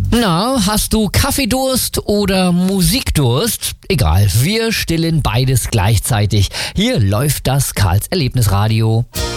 Na, hast du Kaffeedurst oder Musikdurst? Egal, wir stillen beides gleichzeitig. Hier läuft das Karls Erlebnisradio.